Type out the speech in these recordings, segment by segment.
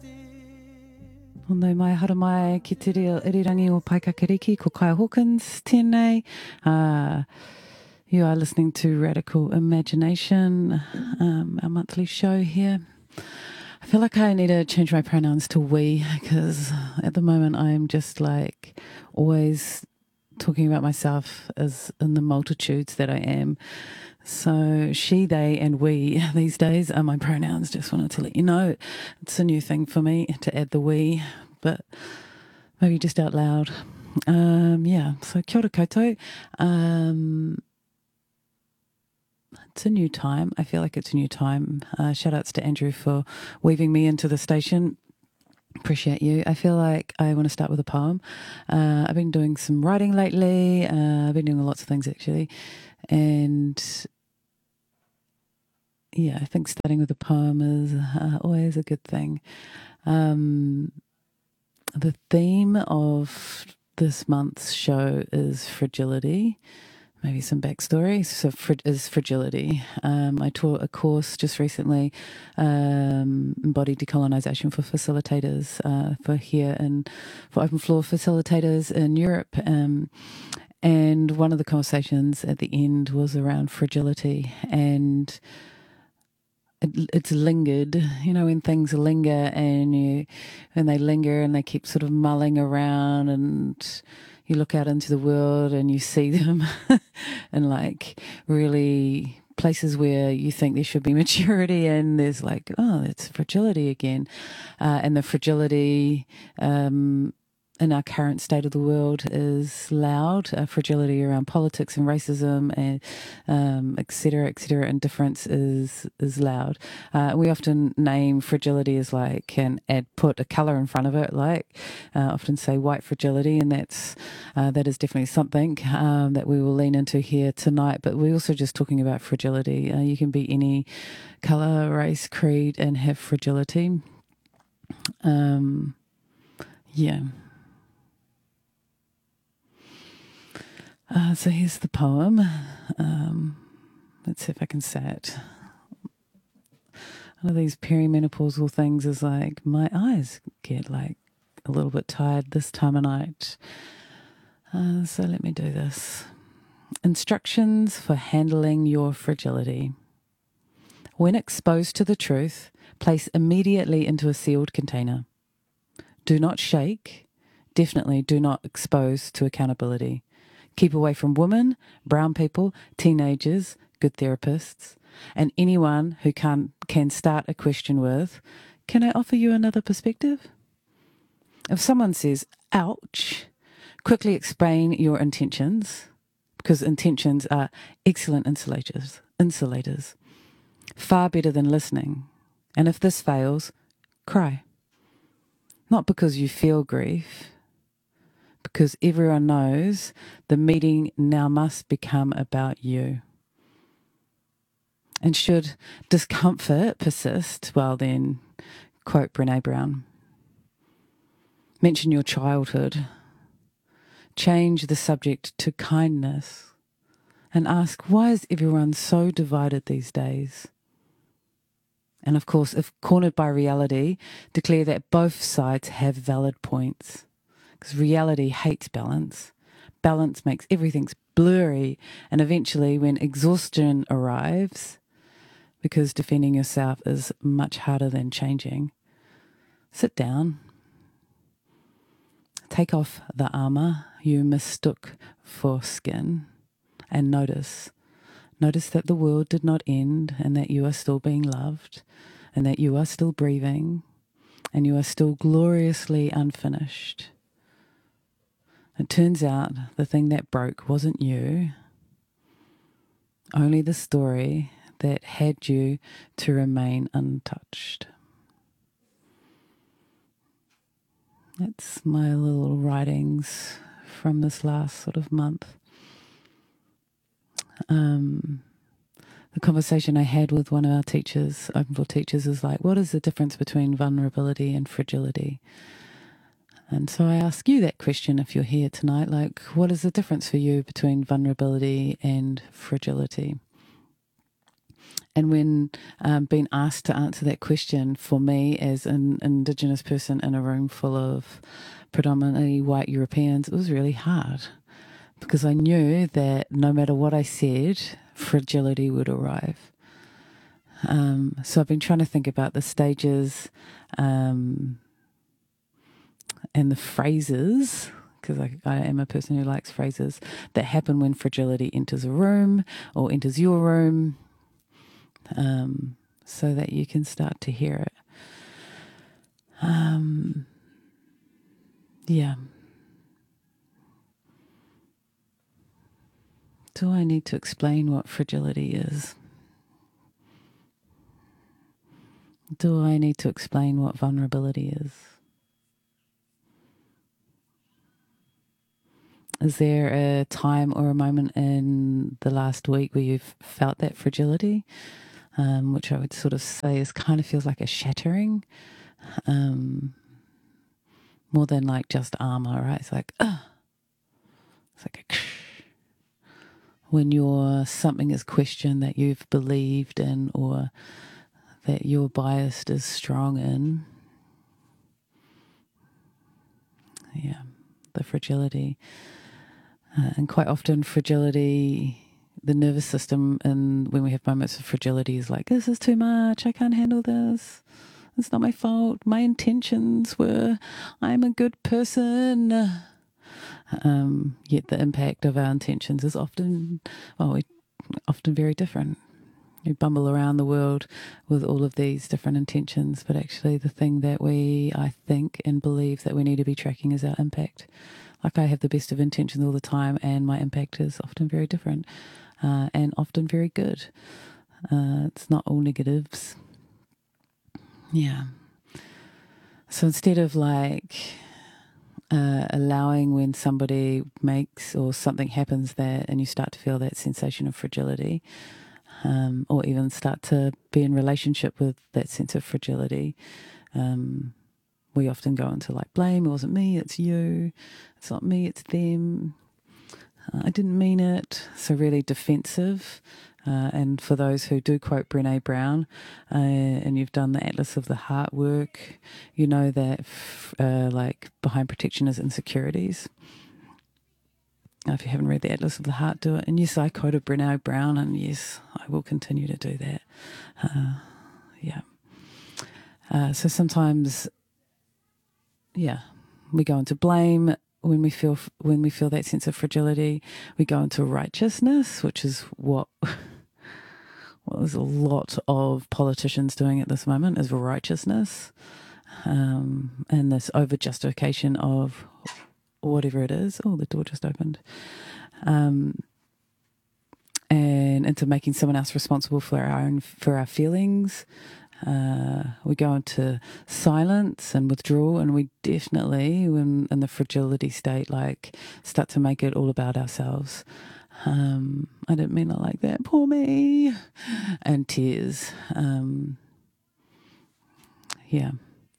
Nō mai hara mai ki te reo irirangi o Paikakiriki, ko Kaya Hawkins, tēnei. You are listening to Radical Imagination, our monthly show here. I feel like I need to change my pronouns to we, because at the moment I'm just like always talking about myself as in the multitudes that I am. So she, they, and we these days are my pronouns. Just wanted to let you know. It's a new thing for me to add the we, but maybe just out loud. So kia ora koutou. It's a new time. I feel like it's a new time. Shout outs to Andrew for weaving me into the station. Appreciate you. I feel like I want to start with a poem. I've been doing some writing lately. I've been doing lots of things actually. And yeah, I think starting with a poem is always a good thing. The theme of this month's show is fragility. Maybe some backstory. So is fragility. I taught a course just recently, embodied decolonisation for facilitators, for open floor facilitators in Europe. And one of the conversations at the end was around fragility, and it's lingered, when things linger and they linger and they keep sort of mulling around, and you look out into the world and you see them in like really places where you think there should be maturity, and there's like, oh, it's fragility again. And the fragility in our current state of the world is loud. Fragility around politics and racism and et cetera, and difference is loud. We often name fragility as like, put a colour in front of it, like often say white fragility, and that is definitely something that we will lean into here tonight. But we're also just talking about fragility. You can be any colour, race, creed, and have fragility. So here's the poem. Let's see if I can say it. One of these perimenopausal things is like my eyes get like a little bit tired this time of night. So let me do this. Instructions for handling your fragility. When exposed to the truth, place immediately into a sealed container. Do not shake. Definitely do not expose to accountability. Keep away from women, brown people, teenagers, good therapists, and anyone who can start a question with, can I offer you another perspective? If someone says, ouch, quickly explain your intentions, because intentions are excellent insulators, far better than listening. And if this fails, cry. Not because you feel grief, because everyone knows the meeting now must become about you. And should discomfort persist, well then, quote Brené Brown, mention your childhood, change the subject to kindness, and ask, why is everyone so divided these days? And of course, if cornered by reality, declare that both sides have valid points. Because reality hates balance. Balance makes everything blurry, and eventually when exhaustion arrives, because defending yourself is much harder than changing, sit down, take off the armour you mistook for skin, and notice that the world did not end, and that you are still being loved, and that you are still breathing, and you are still gloriously unfinished. It turns out the thing that broke wasn't you, only the story that had you to remain untouched. That's my little writings from this last sort of month. The conversation I had with one of our teachers, open floor teachers, is like, what is the difference between vulnerability and fragility? And so I ask you that question if you're here tonight, like, what is the difference for you between vulnerability and fragility? And when being asked to answer that question, for me as an Indigenous person in a room full of predominantly white Europeans, it was really hard because I knew that no matter what I said, fragility would arrive. So I've been trying to think about the stages and the phrases, because I am a person who likes phrases, that happen when fragility enters a room or enters your room, so that you can start to hear it. Yeah. Do I need to explain what fragility is? Do I need to explain what vulnerability is? Is there a time or a moment in the last week where you've felt that fragility, which I would sort of say is kind of feels like a shattering, more than like just armor, right? It's like, it's like a when something is questioned that you've believed in or that your bias is strong in. Yeah, the fragility. And quite often fragility, the nervous system, and when we have moments of fragility, is like, this is too much, I can't handle this, it's not my fault, my intentions were, I'm a good person. Yet the impact of our intentions is often very different. We bumble around the world with all of these different intentions, but actually the thing that I think and believe that we need to be tracking is our impact. Like, I have the best of intentions all the time, and my impact is often very different, and often very good. It's not all negatives. Yeah. So instead of allowing when somebody makes or something happens and you start to feel that sensation of fragility, or even start to be in relationship with that sense of fragility, we often go into like blame. It wasn't me, it's you. It's not me, it's them. I didn't mean it. So really defensive. And for those who do quote Brené Brown, and you've done the Atlas of the Heart work, you know that like behind protection is insecurities. If you haven't read the Atlas of the Heart, do it. And yes, I quoted Brené Brown, and yes, I will continue to do that. Yeah. So sometimes, yeah, we go into blame when we feel that sense of fragility. We go into righteousness, which is what there's a lot of politicians doing at this moment, is righteousness, and this over justification of whatever it is. Oh, the door just opened. And into making someone else responsible for our feelings. We go into silence and withdrawal, and we definitely, when in the fragility state, like start to make it all about ourselves. I didn't mean it like that. Poor me. And tears. Yeah.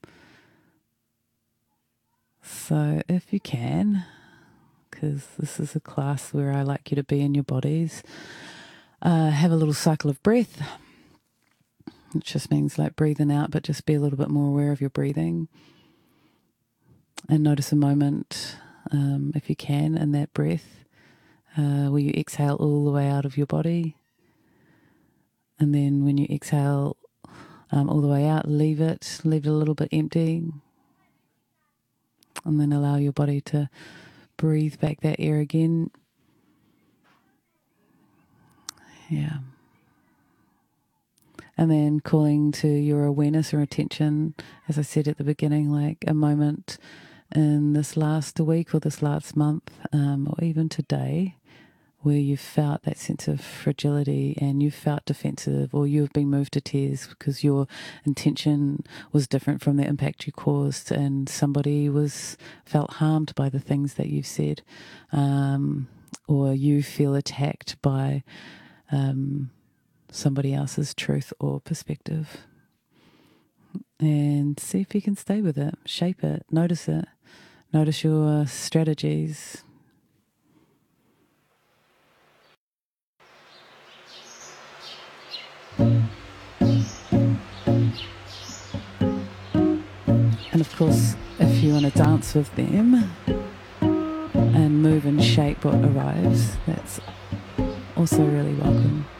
So if you can, because this is a class where I like you to be in your bodies, have a little cycle of breath. It just means like breathing out, but just be a little bit more aware of your breathing. And notice a moment, if you can, in that breath, where you exhale all the way out of your body. And then when you exhale all the way out, leave it a little bit empty. And then allow your body to breathe back that air again. Yeah. And then calling to your awareness or attention, as I said at the beginning, like a moment in this last week or this last month, or even today, where you felt that sense of fragility and you felt defensive, or you've been moved to tears because your intention was different from the impact you caused, and somebody felt harmed by the things that you've said, or you feel attacked by somebody else's truth or perspective. And see if you can stay with it, shape it, notice it, notice your strategies. of course, if you want to dance with them and move and shape what arrives, that's also really welcome.